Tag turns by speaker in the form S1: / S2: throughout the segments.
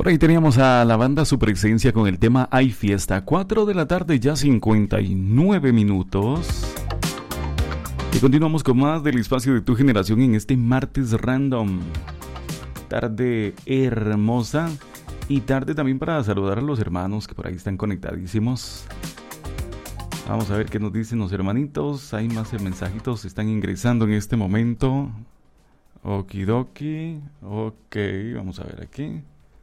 S1: Por ahí teníamos a la banda Su Presencia con el tema Hay Fiesta. 4 de la tarde, ya 59 minutos. Y continuamos con más del espacio de tu generación en este martes random. Tarde hermosa. Y tarde también para saludar a los hermanos que por ahí están conectadísimos. Vamos a ver qué nos dicen los hermanitos. Hay más mensajitos, están ingresando en este momento. Okidoki. Ok, vamos a ver aquí.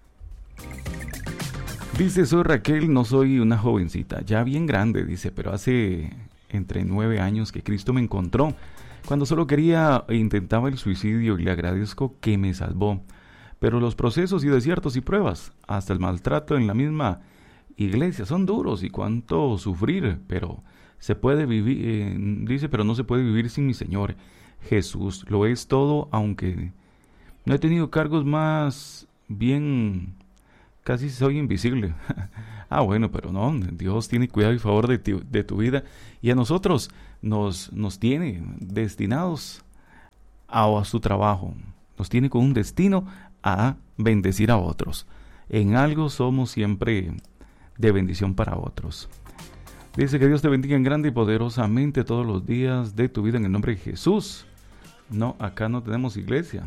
S1: Dice, soy Raquel, no soy una jovencita, ya bien grande, dice, pero hace entre 9 años que Cristo me encontró, cuando solo quería e intentaba el suicidio, y le agradezco que me salvó. Pero los procesos y desiertos y pruebas, hasta el maltrato en la misma iglesia, son duros y cuánto sufrir, pero se puede vivir, dice, pero no se puede vivir sin mi Señor Jesús. Lo es todo, aunque no he tenido cargos más bien, casi soy invisible. Ah, bueno, pero no, Dios tiene cuidado y favor de tu vida, y a nosotros nos tiene destinados a su trabajo, nos tiene con un destino a bendecir a otros. En algo somos siempre de bendición para otros. Dice que Dios te bendiga en grande y poderosamente todos los días de tu vida en el nombre de Jesús. No, acá no tenemos iglesia.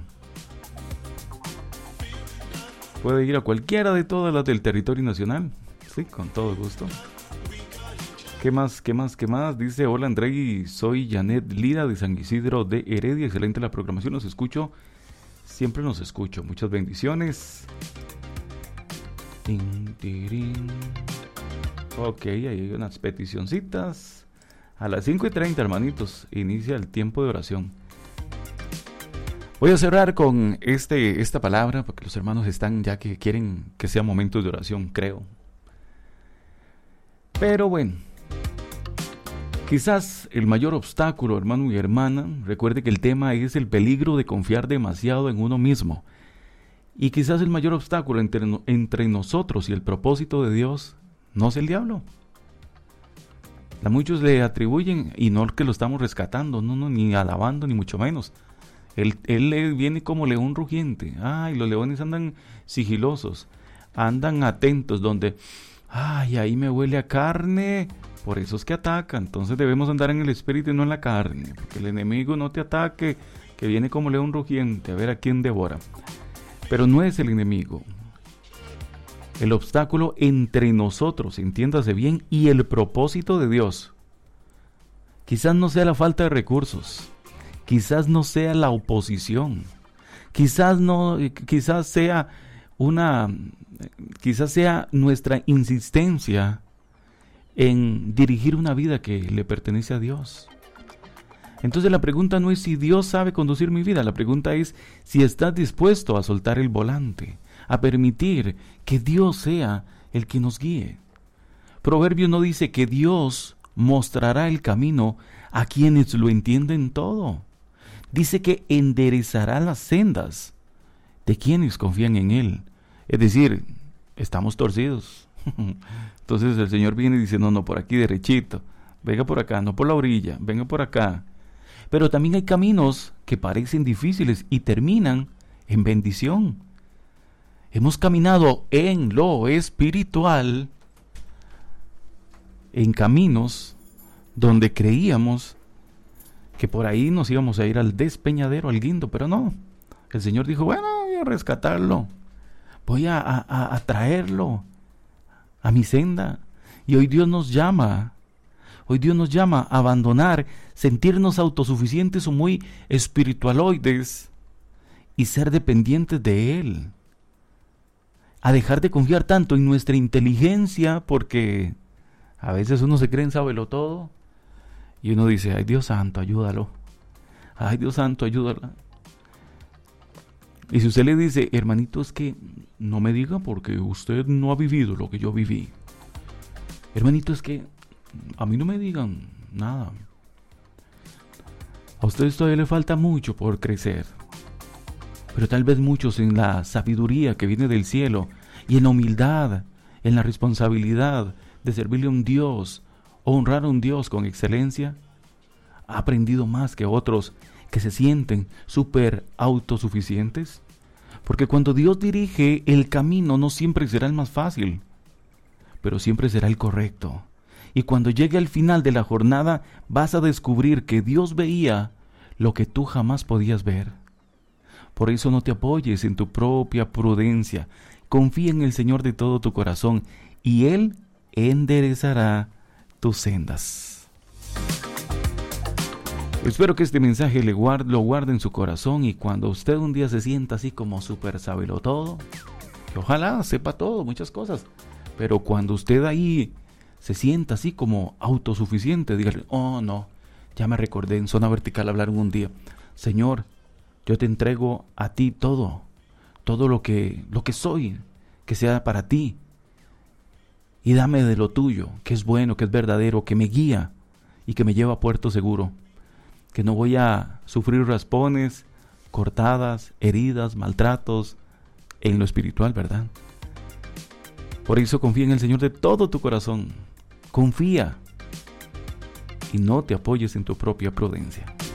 S1: Puede ir a cualquiera de todas las del territorio nacional. Sí, con todo gusto. ¿Qué más? Dice, hola Andrei, soy Janet Lira de San Isidro de Heredia. Excelente la programación, los escucho. Siempre nos escucho. Muchas bendiciones. Ok, ahí hay unas peticioncitas. A las 5:30, hermanitos, inicia el tiempo de oración. Voy a cerrar con esta palabra, porque los hermanos están ya que quieren que sea momentos de oración, creo. Pero bueno, quizás el mayor obstáculo, hermano y hermana, recuerde que el tema es el peligro de confiar demasiado en uno mismo. Y quizás el mayor obstáculo entre nosotros y el propósito de Dios no es el diablo. A muchos le atribuyen, y no que lo estamos rescatando, no, ni alabando, ni mucho menos. Él viene como león rugiente. Ay, los leones andan sigilosos, andan atentos, donde, ay, ahí me huele a carne, por eso es que ataca. Entonces debemos andar en el espíritu y no en la carne, porque el enemigo no te ataque, que viene como león rugiente, a ver a quién devora. Pero no es el enemigo. El obstáculo entre nosotros, entiéndase bien, y el propósito de Dios. Quizás no sea la falta de recursos. Quizás no sea la oposición, quizás sea nuestra insistencia en dirigir una vida que le pertenece a Dios. Entonces la pregunta no es si Dios sabe conducir mi vida, la pregunta es si estás dispuesto a soltar el volante, a permitir que Dios sea el que nos guíe. Proverbio no dice que Dios mostrará el camino a quienes lo entienden todo. Dice que enderezará las sendas de quienes confían en Él. Es decir, estamos torcidos. Entonces el Señor viene y dice, no, por aquí derechito. Venga por acá, no por la orilla, venga por acá. Pero también hay caminos que parecen difíciles y terminan en bendición. Hemos caminado en lo espiritual, en caminos donde creíamos que por ahí nos íbamos a ir al despeñadero, al guindo, pero no. El Señor dijo, bueno, voy a rescatarlo, voy a traerlo a mi senda. Y hoy Dios nos llama a abandonar, sentirnos autosuficientes o muy espiritualoides y ser dependientes de Él. A dejar de confiar tanto en nuestra inteligencia, porque a veces uno se cree en sábelo todo. Y uno dice, ay Dios santo, ayúdalo. Ay Dios santo, ayúdala. Y si usted le dice, hermanito, es que no me diga porque usted no ha vivido lo que yo viví. Hermanito, es que a mí no me digan nada. A ustedes todavía le falta mucho por crecer. Pero tal vez muchos en la sabiduría que viene del cielo y en la humildad, en la responsabilidad de servirle a un Dios, honrar a un Dios con excelencia, ha aprendido más que otros que se sienten súper autosuficientes. Porque cuando Dios dirige el camino no siempre será el más fácil, pero siempre será el correcto. Y cuando llegue al final de la jornada vas a descubrir que Dios veía lo que tú jamás podías ver. Por eso no te apoyes en tu propia prudencia. Confía en el Señor de todo tu corazón y Él enderezará tus sendas. Espero que este mensaje lo guarde en su corazón y cuando usted un día se sienta así como súper sabelotodo, que ojalá sepa todo, muchas cosas, pero cuando usted ahí se sienta así como autosuficiente, dígale, oh no, ya me recordé en Zona Vertical hablar un día, Señor, yo te entrego a ti todo lo que soy, que sea para ti, y dame de lo tuyo, que es bueno, que es verdadero, que me guía y que me lleva a puerto seguro. Que no voy a sufrir raspones, cortadas, heridas, maltratos en lo espiritual, ¿verdad? Por eso confía en el Señor de todo tu corazón. Confía y no te apoyes en tu propia prudencia.